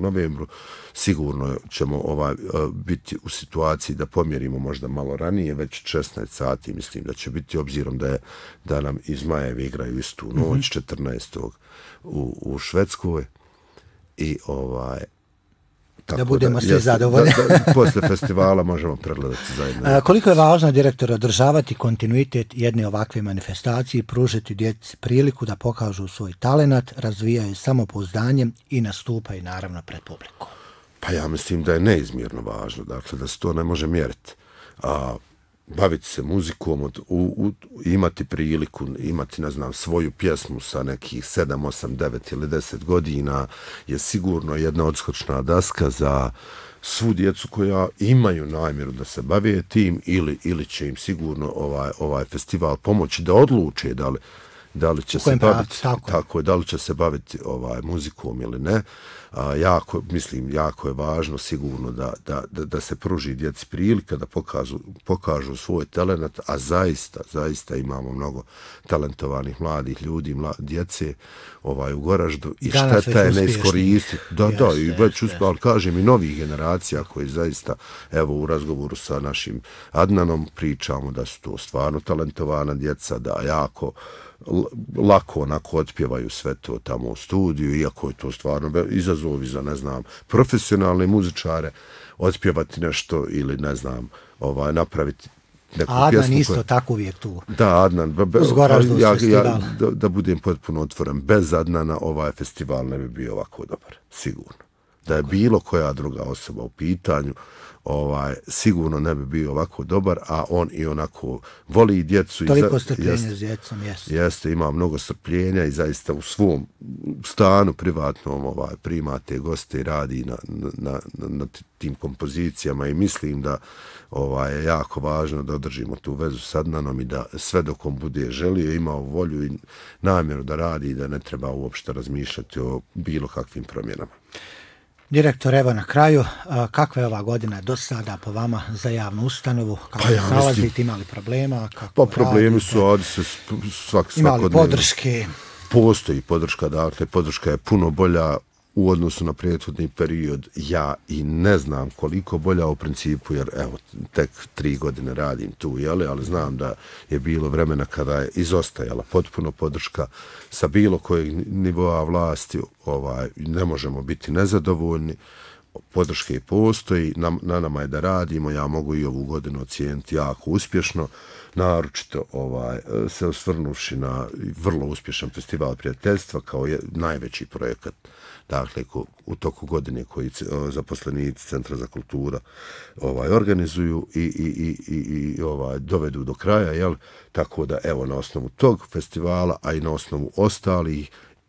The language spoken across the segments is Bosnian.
novembru. Sigurno ćemo biti u situaciji da pomjerimo možda malo ranije, već 16 sati mislim da će biti, obzirom da nam iz Majeve igraju istu noć, 14. u Švedskoj. I da budemo svi zadovoljni. Posle festivala možemo pregledati zajedno. Koliko je važno, direktor, održavati kontinuitet jedne ovakve manifestacije i pružiti djeci priliku da pokažu svoj talenat, razvijaju samopouzdanje i nastupaju naravno pred publikom? Pa ja mislim da je neizmjerno važno, dakle da se to ne može mjeriti. Baviti se muzikom, imati priliku, imati, ne znam, svoju pjesmu sa nekih 7, 8, 9 ili 10 godina je sigurno jedna odskočna daska za svu djecu koja imaju namjeru da se bave tim ili će im sigurno ovaj festival pomoći da odluče da li će se baviti da li će se baviti muzikom ili ne. Jako je važno sigurno da se pruži djeci prilika da pokažu svoj talent, a zaista imamo mnogo talentovanih mladih ljudi, djece u Goraždu i šteta je ne iskoristiti. I već uspjeli, kažem, i novih generacija koji zaista, evo u razgovoru sa našim Adnanom pričamo da su to stvarno talentovana djeca, da jako lako onako otpjevaju sve to tamo u studiju, iako je to stvarno izazovi za, ne znam, profesionalne muzičare, otpjevati nešto ili, ne znam, napraviti neku pjesmu. Adnan isto tako uvijek tu. Da, Adnan, da budem potpuno otvoren, bez Adnana ovaj festival ne bi bio ovako dobar, sigurno. Da je bilo koja druga osoba u pitanju, sigurno ne bi bio ovako dobar, a on i onako voli djecu. Toliko strpljenja s djecom, jeste, ima mnogo strpljenja i zaista u svom stanu privatnom prima te goste i radi na tim kompozicijama i mislim da je jako važno da održimo tu vezu s Adnanom i da sve dok on bude želio, imao volju i namjeru da radi i da ne treba uopšte razmišljati o bilo kakvim promjenama. Direktor, evo na kraju, kakva je ova godina do sada po vama za javnu ustanovu? Kako se nalazite, imali problema? Problemi su svakodnevno. Imali podrške? Postoji podrška, dakle, podrška je puno bolja u odnosu na prethodni period. Ja i ne znam koliko bolja u principu, jer evo, tek 3 godine radim tu, ali znam da je bilo vremena kada je izostajala potpuno podrška sa bilo kojeg nivoa vlasti, ne možemo biti nezadovoljni. Podrške postoji, na nama je da radimo, ja mogu i ovu godinu ocijeniti jako uspješno, naročito se osvrnuši na vrlo uspješan festival prijateljstva kao najveći projekat, dakle u toku godine koji zaposlenici Centra za kulturu organizuju i dovedu do kraja, tako da evo na osnovu tog festivala, a i na osnovu ostalih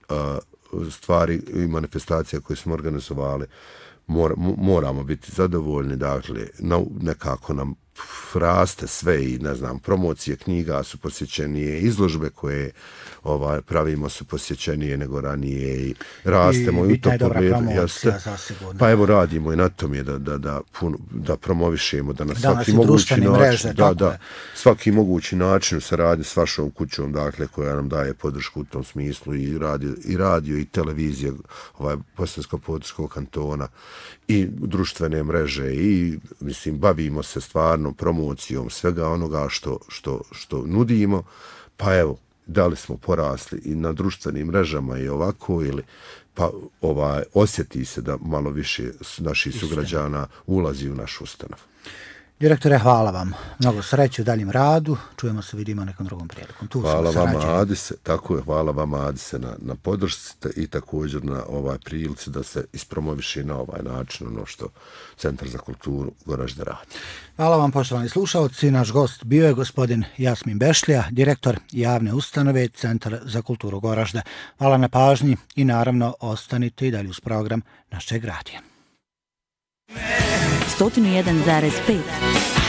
stvari i manifestacija koje smo organizovali, moramo biti zadovoljni, dakle nekako nam raste sve i, ne znam, promocije knjiga su posjećenije, izložbe koje pravimo su posjećenije nego ranije i rastemo i u tom pogledu. Pa evo radimo i na tom je da promovišemo, da na svaki mogući način, svaki mogući način u saradnji s vašom kućom, dakle, koja nam daje podršku u tom smislu i radio i televizija Bosansko-Potiskovog kantona i društvene mreže i, mislim, bavimo se stvarno promocijom svega onoga što nudimo, pa evo, da li smo porasli i na društvenim mrežama i ovako, ili pa osjeti se da malo više naših sugrađana ulazi u našu ustanovu. Direktore, hvala vam. Mnogo sreće u daljem radu. Čujemo se, vidimo nekom drugom prilikom. Hvala vama, Adise. Tako je, hvala vama, Adise, na podršci i također na prilici da se ispromoviše na ovaj način ono što Centar za kulturu Goražde radi. Hvala vam, poštovani slušalci. Naš gost bio je gospodin Jasmin Bešlija, direktor javne ustanove Centar za kulturu Goražde. Hvala na pažnji i naravno ostanite i dalje uz program našeg radija. 101,5